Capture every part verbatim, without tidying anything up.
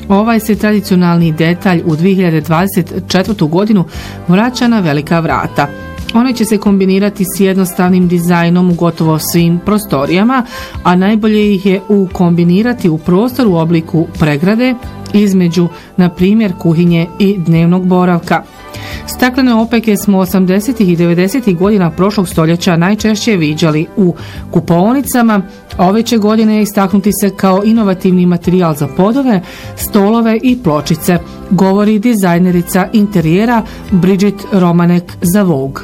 Ovaj se tradicionalni detalj u dvije hiljade dvadeset četvrtu. godinu vraća na velika vrata. One će se kombinirati s jednostavnim dizajnom u gotovo svim prostorijama, a najbolje ih je ukombinirati u prostor u obliku pregrade između, na primjer, kuhinje i dnevnog boravka. Staklene opeke smo osamdesetih i devedesetih godina prošlog stoljeća najčešće viđali u kupaonicama, a ove će godine istaknuti se kao inovativni materijal za podove, stolove i pločice, govori dizajnerica interijera Bridget Romanek za Vogue.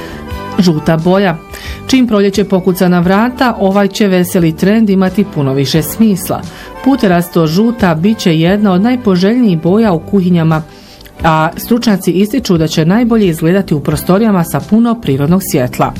Žuta boja. Čim proljeće pokuca na vrata, ovaj će veseli trend imati puno više smisla. Puterasto žuta bit će jedna od najpoželjnijih boja u kuhinjama, a stručnjaci ističu da će najbolje izgledati u prostorijama sa puno prirodnog svjetla.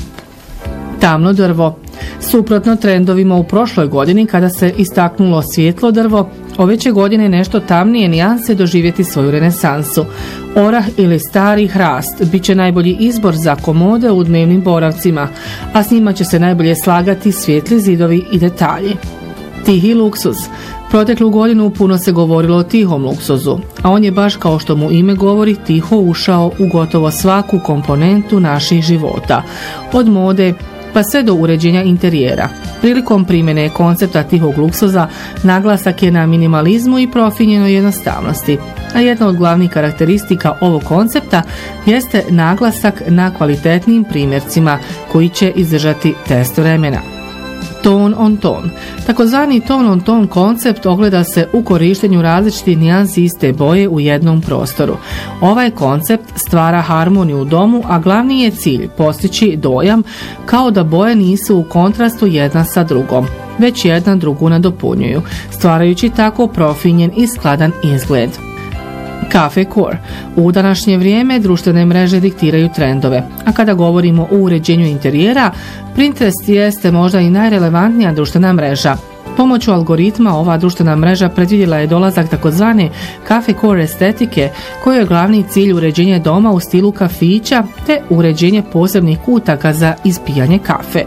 Tamno drvo. Suprotno trendovima u prošloj godini kada se istaknulo svijetlo drvo, ove će godine nešto tamnije nijanse doživjeti svoju renesansu. Orah ili stari hrast bit će najbolji izbor za komode u dnevnim boravcima, a s njima će se najbolje slagati svijetli zidovi i detalji. Tihi luksuz. Proteklu godinu puno se govorilo o tihom luksuzu, a on je baš kao što mu ime govori tiho ušao u gotovo svaku komponentu naših života, od mode pa sve do uređenja interijera. Prilikom primjene koncepta tihog luksuza naglasak je na minimalizmu i profinjenoj jednostavnosti, a jedna od glavnih karakteristika ovog koncepta jeste naglasak na kvalitetnim primjercima koji će izdržati test vremena. Ton on ton. Takozvani ton on ton koncept ogleda se u korištenju različitih nijansi iste boje u jednom prostoru. Ovaj koncept stvara harmoniju u domu, a glavni je cilj postići dojam kao da boje nisu u kontrastu jedna sa drugom, već jedna drugu nadopunjuju, stvarajući tako profinjen i skladan izgled. Cafe Core. U današnje vrijeme društvene mreže diktiraju trendove, a kada govorimo o uređenju interijera, Pinterest jeste možda i najrelevantnija društvena mreža. Pomoću algoritma ova društvena mreža predvidjela je dolazak takozvane Cafe Core estetike, kojoj je glavni cilj uređenje doma u stilu kafića te uređenje posebnih kutaka za ispijanje kafe.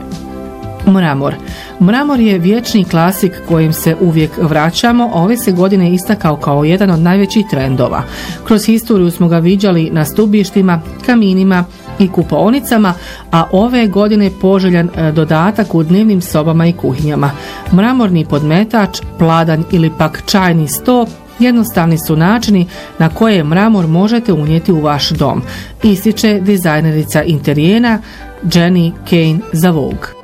Mramor. Mramor je vječni klasik kojim se uvijek vraćamo, a ove se godine istakao kao jedan od najvećih trendova. Kroz historiju smo ga viđali na stubištima, kaminima i kupaonicama, a ove godine poželjan dodatak u dnevnim sobama i kuhinjama. Mramorni podmetač, pladanj ili pak čajni sto jednostavni su načini na koje mramor možete unijeti u vaš dom, ističe dizajnerica interijera Jenny Kane za Vogue.